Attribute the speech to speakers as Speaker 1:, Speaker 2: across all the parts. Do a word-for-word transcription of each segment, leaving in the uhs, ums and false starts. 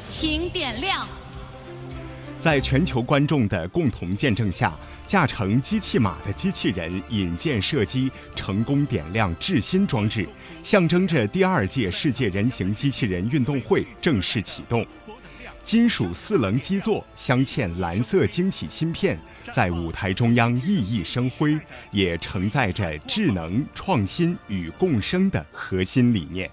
Speaker 1: 请点亮。
Speaker 2: 在全球观众的共同见证下，驾乘机器马的机器人引箭射击成功点亮智心装置，象征着第二届世界人形机器人运动会正式启动。金属四棱基座镶嵌蓝色晶体芯片，在舞台中央熠熠生辉，也承载着智能、创新与共生的核心理念。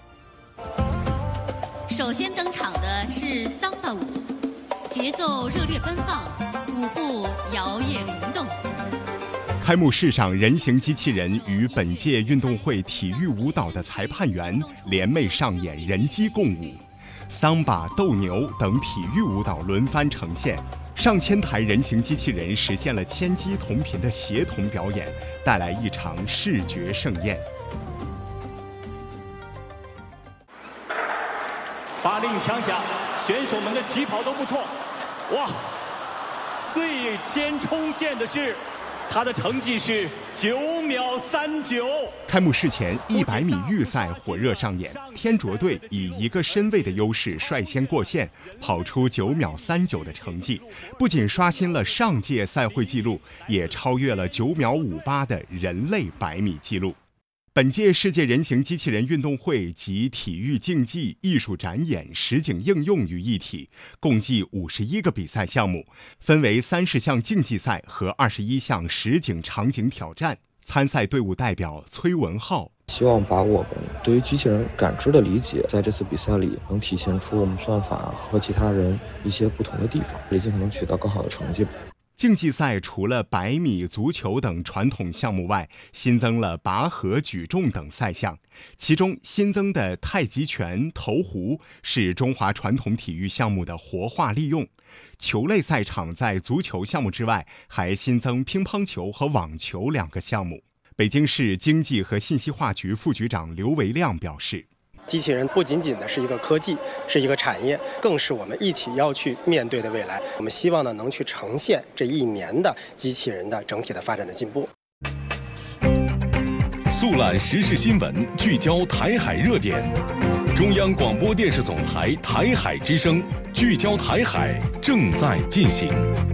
Speaker 1: 首先登场的是桑巴舞，节奏热烈奔放，舞步摇曳灵动。
Speaker 2: 开幕式上，人形机器人与本届运动会体育舞蹈的裁判员联袂上演人机共舞。桑巴、斗牛等体育舞蹈轮番呈现，上千台人形机器人实现了千机同频的协同表演，带来一场视觉盛宴。
Speaker 3: 发令枪响，选手们的起跑都不错。哇，最先冲线的是。他的成绩是九秒三九。
Speaker 2: 开幕式前，一百米预赛火热上演，天卓队以一个身位的优势率先过线，跑出九秒三九的成绩，不仅刷新了上届赛会纪录，也超越了九秒五八的人类百米纪录。本届世界人形机器人运动会集体育竞技、艺术展演、实景应用于一体，共计五十一个比赛项目，分为三十项竞技赛和二十一项实景场景挑战。参赛队伍代表崔文浩
Speaker 4: 希望把我们对于机器人感知的理解，在这次比赛里能体现出我们算法和其他人一些不同的地方，也尽可能取得更好的成绩。
Speaker 2: 竞技赛除了百米、足球等传统项目外，新增了拔河、举重等赛项。其中新增的太极拳、投壶是中华传统体育项目的活化利用。球类赛场在足球项目之外，还新增乒乓球和网球两个项目。北京市经济和信息化局副局长刘维亮表示，
Speaker 5: 机器人不仅仅的是一个科技，是一个产业，更是我们一起要去面对的未来。我们希望呢，能去呈现这一年的机器人的整体的发展的进步。
Speaker 6: 速览时事新闻，聚焦台海热点。中央广播电视总台台海之声，聚焦台海正在进行。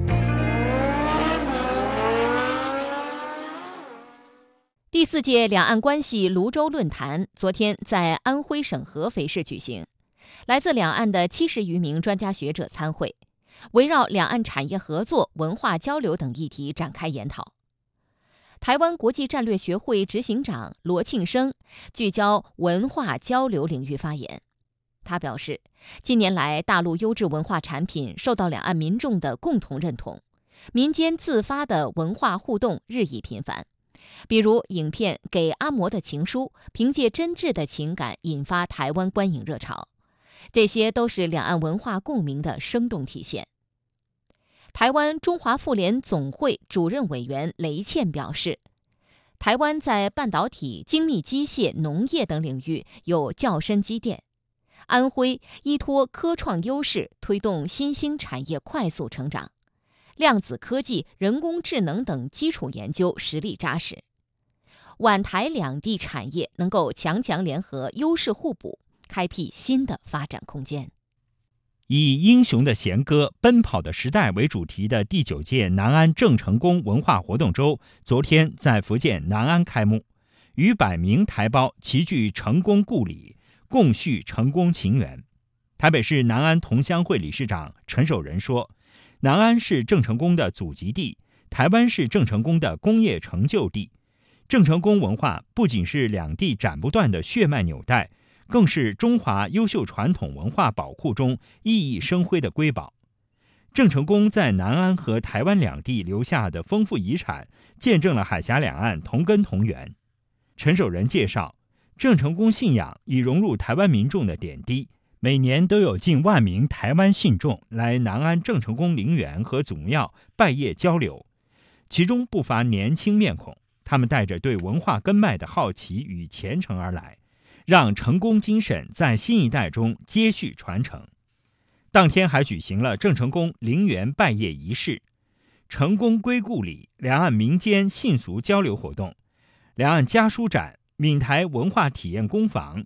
Speaker 7: 第四届两岸关系泸州论坛昨天在安徽省合肥市举行，来自两岸的七十余名专家学者参会，围绕两岸产业合作、文化交流等议题展开研讨。台湾国际战略学会执行长罗庆生聚焦文化交流领域发言。他表示，近年来大陆优质文化产品受到两岸民众的共同认同，民间自发的文化互动日益频繁。比如影片《给阿嬷的情书》，凭借真挚的情感引发台湾观影热潮，这些都是两岸文化共鸣的生动体现。台湾中华妇联总会主任委员雷倩表示，台湾在半导体、精密机械、农业等领域有较深积淀，安徽依托科创优势推动新兴产业快速成长，量子科技、人工智能等基础研究实力扎实，皖台两地产业能够强强联合，优势互补，开辟新的发展空间。
Speaker 8: 以英雄的弦歌、奔跑的时代为主题的第九届南安郑成功文化活动周昨天在福建南安开幕，逾百名台胞齐聚成功故里，共叙成功情缘。台北市南安同乡会理事长陈守仁说，南安是郑成功的祖籍地，台湾是郑成功的工业成就地。郑成功文化不仅是两地斩不断的血脉纽带，更是中华优秀传统文化宝库中熠熠生辉的瑰宝。郑成功在南安和台湾两地留下的丰富遗产，见证了海峡两岸同根同源。陈守仁介绍，郑成功信仰已融入台湾民众的点滴，每年都有近万名台湾信众来南安郑成功陵园和祖庙拜谒交流，其中不乏年轻面孔，他们带着对文化根脉的好奇与虔诚而来，让成功精神在新一代中接续传承。当天还举行了郑成功陵园拜谒仪式、成功归故里两岸民间信俗交流活动、两岸家书展、闽台文化体验工坊、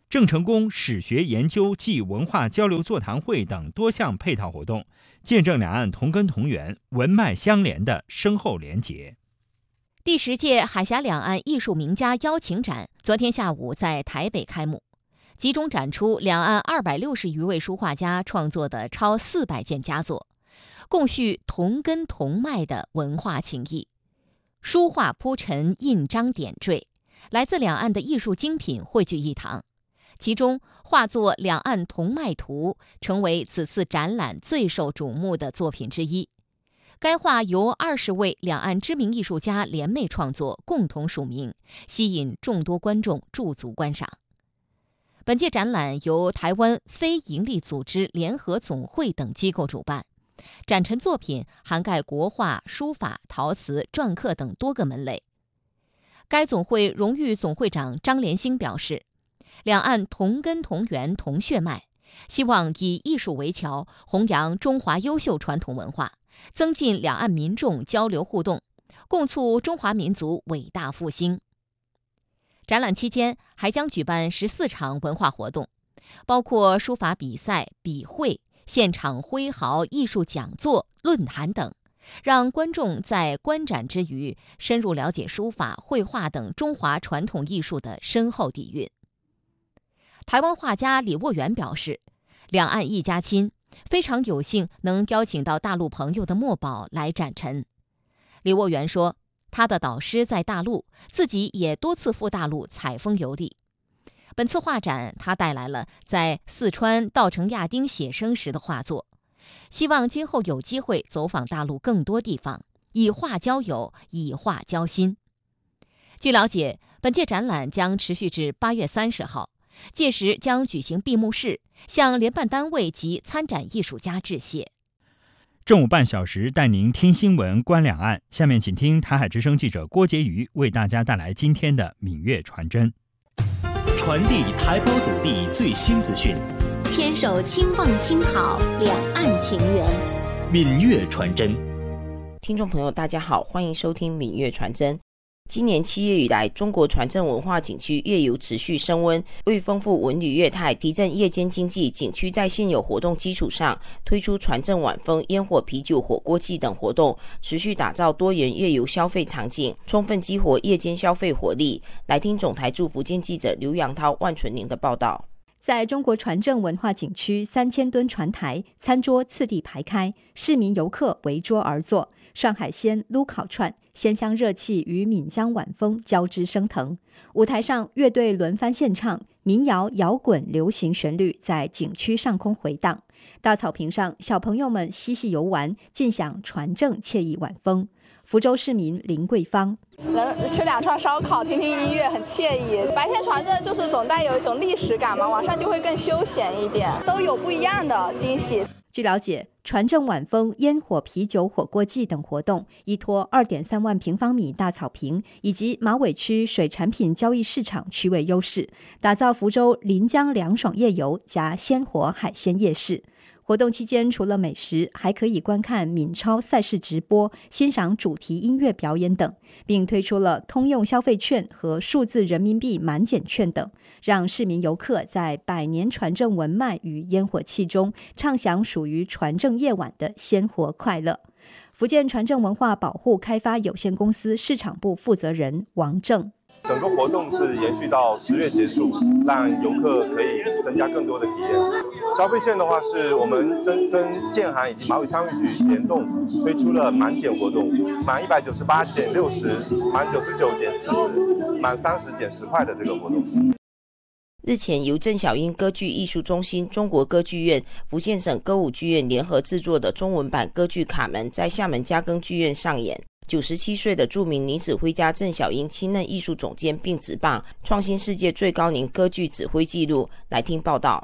Speaker 8: 郑成功史学研究暨文化交流座谈会等多项配套活动，见证两岸同根同源、文脉相连的深厚连结。
Speaker 7: 第十届海峡两岸艺术名家邀请展昨天下午在台北开幕，集中展出两岸二百六十余位书画家创作的超四百件佳作，共叙同根同脉的文化情谊。书画铺陈，印章点缀，来自两岸的艺术精品汇聚一堂。其中，画作《两岸同脉图》成为此次展览最受瞩目的作品之一。该画由二十位两岸知名艺术家联袂创作，共同署名，吸引众多观众驻足观赏。本届展览由台湾非营利组织联合总会等机构主办，展陈作品涵盖国画、书法、陶瓷、篆刻等多个门类。该总会荣誉总会长张连兴表示，两岸同根同源同血脉，希望以艺术为桥，弘扬中华优秀传统文化，增进两岸民众交流互动，共促中华民族伟大复兴。展览期间还将举办十四场文化活动，包括书法比赛、笔会、现场挥毫、艺术讲座、论坛等，让观众在观展之余深入了解书法、绘画等中华传统艺术的深厚底蕴。台湾画家李沃元表示，两岸一家亲，非常有幸能邀请到大陆朋友的墨宝来展陈。李沃元说，他的导师在大陆，自己也多次赴大陆采风游历。本次画展，他带来了在四川稻城亚丁写生时的画作，希望今后有机会走访大陆更多地方，以画交友，以画交心。据了解，本届展览将持续至八月三十号，届时将举行闭幕式，向联办单位及参展艺术家致谢。
Speaker 8: 正午半小时带您听新闻观两岸，下面请听台海之声记者郭杰瑜为大家带来今天的闽粤传真。
Speaker 9: 传递台胞子弟最新资讯，
Speaker 10: 牵手轻放轻跑，两岸情缘。
Speaker 9: 闽粤传真，
Speaker 11: 听众朋友大家好，欢迎收听闽粤传真。今年七月以来，中国船镇文化景区夜游持续升温，为丰富文旅业态、提振夜间经济，景区在现有活动基础上推出船镇晚风、烟火、啤酒、火锅季等活动，持续打造多元夜游消费场景，充分激活夜间消费活力。来听总台驻福建记者刘阳涛、万纯宁的报道。
Speaker 12: 在中国船镇文化景区，三千吨船台，餐桌次第排开，市民游客围桌而坐，涮海鲜、撸烤串，鲜香热气与闽江晚风交织升腾。舞台上乐队轮番献唱，民谣、摇滚、流行旋律在景区上空回荡。大草坪上，小朋友们嬉戏游玩，尽享船镇惬意晚风。福州市民林桂芳，
Speaker 13: 能吃两串烧烤，听听音乐，很惬意。白天船镇就是总带有一种历史感嘛，晚上就会更休闲一点，都有不一样的惊喜。
Speaker 12: 据了解，船镇晚风、烟火、啤酒、火锅季等活动依托 二点三万平方米大草坪以及马尾区水产品交易市场区位优势，打造福州临江凉爽夜游加鲜活海鲜夜市。活动期间，除了美食，还可以观看闽超赛事直播、欣赏主题音乐表演等，并推出了通用消费券和数字人民币满减券等，让市民游客在百年船镇文脉与烟火气中，畅享属于船镇夜晚的鲜活快乐。福建船镇文化保护开发有限公司市场部负责人王正。
Speaker 14: 整个活动是延续到十月结束，让游客可以增加更多的体验。消费券的话，是我们跟跟建行以及马尾商务局联动推出了满减活动，满一百九十八减六十，满九十九减四十，满三十减十块的这个活动。
Speaker 11: 日前，由郑小英歌剧艺术中心、中国歌剧院、福建省歌舞剧院联合制作的中文版歌剧《卡门》在厦门嘉庚剧院上演。九十七岁的著名女指挥家郑小英亲任艺术总监并执棒，创新世界最高龄歌剧指挥纪录。来听报道。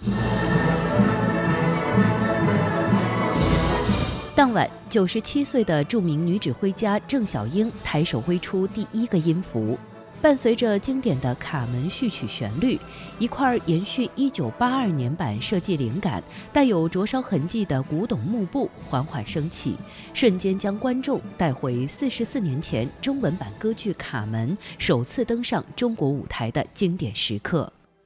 Speaker 15: 当晚，九十七岁的著名女指挥家郑小英抬手挥出第一个音符，伴随着经典的《卡门》序曲旋律，一块延续一九八二年版设计灵感、带有灼烧痕迹的古董幕布缓缓升起，瞬间将观众带回四十四年前中文版歌剧《卡门》首次登上中国舞台的经典时刻。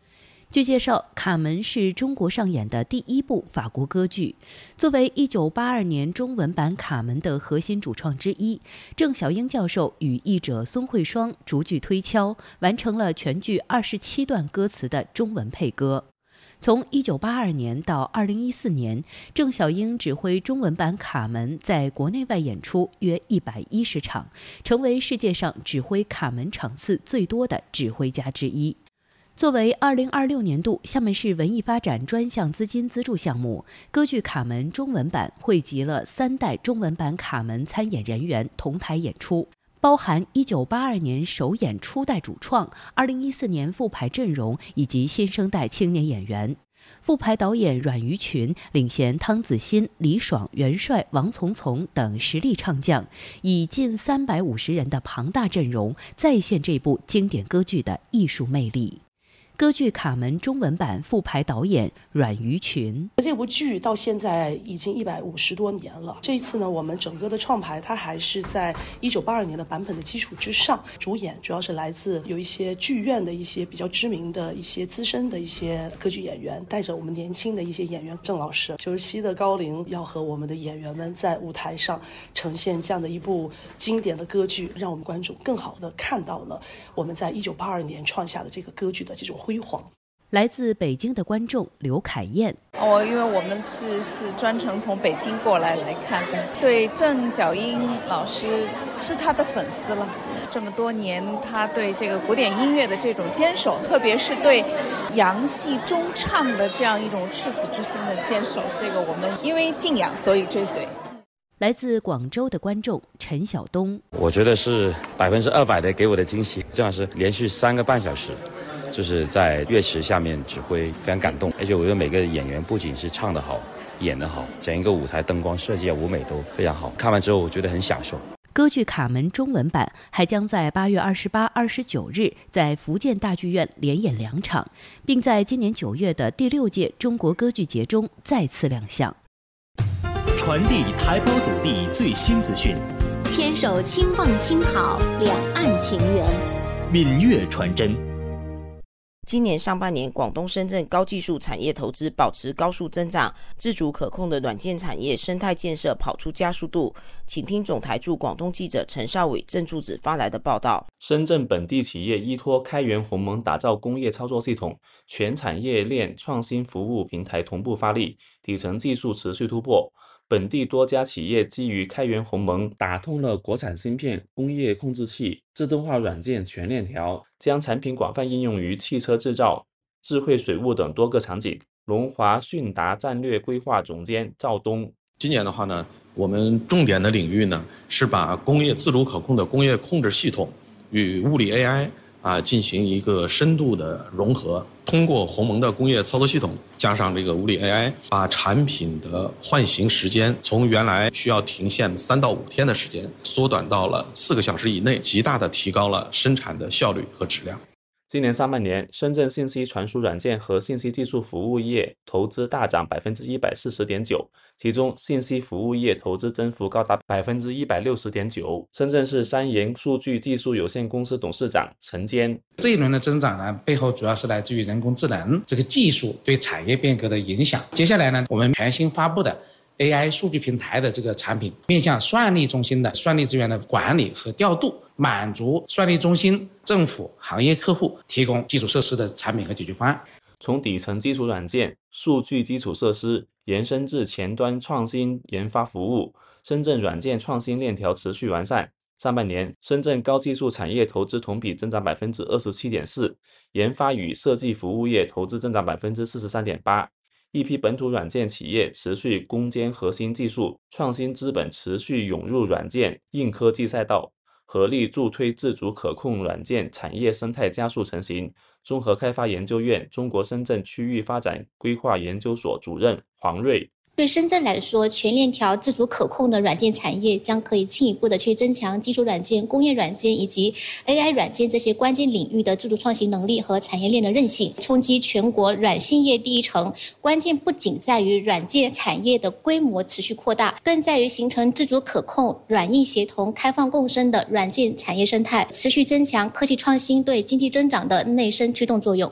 Speaker 15: 据介绍，《卡门》是中国上演的第一部法国歌剧。作为一九八二年中文版《卡门》的核心主创之一，郑晓英教授与译者孙慧双逐句推敲，完成了全剧二十七段歌词的中文配歌。从一九八二年到二零一四年，郑晓英指挥中文版《卡门》在国内外演出约一百一十场，成为世界上指挥《卡门》场次最多的指挥家之一。作为二零二六年度厦门市文艺发展专项资金资助项目，歌剧《卡门》中文版汇集了三代中文版《卡门》参演人员同台演出，包含一九八二年首演初代主创、二零一四年复排阵容以及新生代青年演员。复排导演阮于群领衔汤子欣、李爽、元帅、王从从等实力唱将，以近三百五十人的庞大阵容再现这部经典歌剧的艺术魅力。歌剧《卡门》中文版复排导演阮于群：
Speaker 16: 这部剧到现在已经一百五十多年了。这一次呢，我们整个的创排它还是在一九八二年的版本的基础之上，主演主要是来自有一些剧院的一些比较知名的一些资深的一些歌剧演员，带着我们年轻的一些演员，郑老师九十七的高龄，要和我们的演员们在舞台上呈现这样的一部经典的歌剧，让我们观众更好的看到了我们在一九八二年创下的这个歌剧的这种辉煌。
Speaker 15: 来自北京的观众刘凯燕：
Speaker 17: 哦，因为我们是是专程从北京过来来看的，对郑晓英老师是他的粉丝了。这么多年，他对这个古典音乐的这种坚守，特别是对洋戏中唱的这样一种赤子之心的坚守，这个我们因为敬仰所以追随。
Speaker 15: 来自广州的观众陈晓东：
Speaker 18: 我觉得是百分之二百的给我的惊喜，这样是连续三个半小时。就是在乐池下面指挥，非常感动。而且我觉得每个演员不仅是唱得好、演得好，整一个舞台灯光设计啊、舞美都非常好。看完之后，我觉得很享受。
Speaker 15: 歌剧《卡门》中文版还将在八月二十八、二十九日在福建大剧院连演两场，并在今年九月的第六届中国歌剧节中再次亮相。
Speaker 9: 传递台胞祖地最新资讯，
Speaker 10: 牵手轻放轻跑，两岸情缘。
Speaker 9: 闽粤传真。
Speaker 11: 今年上半年，广东深圳高技术产业投资保持高速增长，自主可控的软件产业生态建设跑出加速度。请听总台驻广东记者陈少伟、郑柱子发来的报道。
Speaker 19: 深圳本地企业依托开源鸿蒙打造工业操作系统，全产业链创新服务平台同步发力，底层技术持续突破。本地多家企业基于开源鸿蒙，打通了国产芯片、工业控制器、自动化软件全链条，将产品广泛应用于汽车制造、智慧水务等多个场景。龙华迅达战略规划总监赵东：
Speaker 20: 今年的话呢，我们重点的领域呢是把工业自主可控的工业控制系统与物理 A I 啊进行一个深度的融合，通过鸿蒙的工业操作系统加上这个物理 A I， 把产品的换形时间从原来需要停线三到五天的时间，缩短到了四个小时以内，极大的提高了生产的效率和质量。
Speaker 19: 今年上半年，深圳信息传输软件和信息技术服务业投资大涨百分之一百四十点九，其中信息服务业投资增幅高达百分之一百六十点九。深圳市三研数据技术有限公司董事长陈坚：
Speaker 21: 这一轮的增长呢，背后主要是来自于人工智能这个技术对产业变革的影响。接下来呢，我们全新发布的 A I 数据平台的这个产品，面向算力中心的算力资源的管理和调度，满足算力中心、政府、行业客户提供基础设施的产品和解决方案。
Speaker 19: 从底层基础软件、数据基础设施延伸至前端创新研发服务，深圳软件创新链条持续完善。上半年，深圳高技术产业投资同比增长百分之二十七点四，研发与设计服务业投资增长百分之四十三点八。一批本土软件企业持续攻坚核心技术，创新资本持续涌入软件硬科技赛道，合力助推自主可控软件产业生态加速成型。综合开发研究院中国深圳区域发展规划研究所主任黄瑞：
Speaker 22: 对深圳来说，全链条自主可控的软件产业将可以进一步的去增强基础软件、工业软件以及 A I 软件这些关键领域的自主创新能力和产业链的韧性，冲击全国软信业第一城。关键不仅在于软件产业的规模持续扩大，更在于形成自主可控、软硬协同、开放共生的软件产业生态，持续增强科技创新对经济增长的内生驱动作用。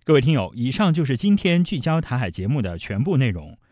Speaker 8: 各位听友，以上就是今天聚焦台海节目的全部内容。